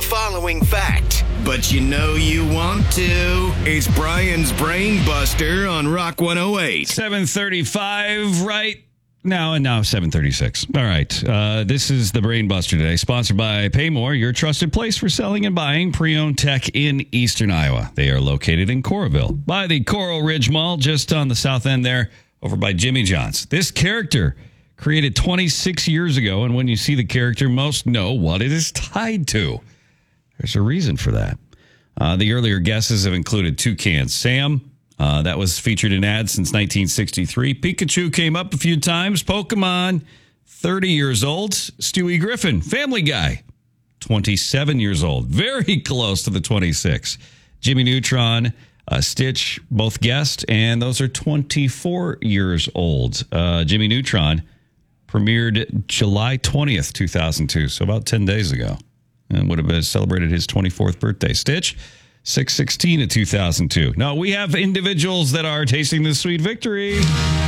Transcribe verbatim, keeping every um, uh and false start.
the following fact, but you know you want to. It's Brian's Brain Buster on Rock one oh eight. seven thirty-five right now, and now seven thirty-six. All right. Uh, this is the Brain Buster today, sponsored by Paymore, your trusted place for selling and buying pre-owned tech in Eastern Iowa. They are located in Coralville, by the Coral Ridge Mall, just on the south end there, over by Jimmy John's. This character created twenty-six years ago, and when you see the character, most know what it is tied to. There's a reason for that. Uh, the earlier guesses have included Toucan Sam. Uh, that was featured in ads since nineteen sixty-three. Pikachu came up a few times. Pokemon, thirty years old. Stewie Griffin, Family Guy, twenty-seven years old. Very close to the twenty-six. Jimmy Neutron, uh, Stitch, both guessed, and those are twenty-four years old. Uh, Jimmy Neutron premiered July twentieth, two thousand two, so about ten days ago, and would have been celebrated his twenty-fourth birthday. Stitch, six sixteen of two thousand two. Now, we have individuals that are tasting this sweet victory.